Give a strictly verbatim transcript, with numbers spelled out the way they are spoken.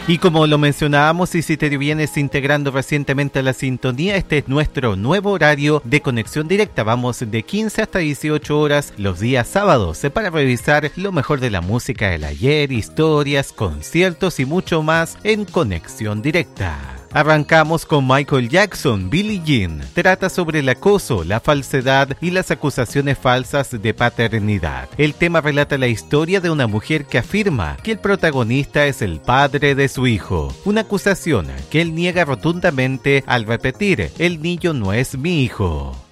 Y como lo mencionábamos, y si te vienes integrando recientemente a la sintonía, este es nuestro nuevo horario de conexión directa. Vamos de quince hasta dieciocho horas los días sábados para revisar lo mejor de la música del ayer, historias, conciertos y mucho más en Conexión Directa. Arrancamos con Michael Jackson, Billie Jean. Trata sobre el acoso, la falsedad y las acusaciones falsas de paternidad. El tema relata la historia de una mujer que afirma que el protagonista es el padre de su hijo. Una acusación que él niega rotundamente al repetir: el niño no es mi hijo.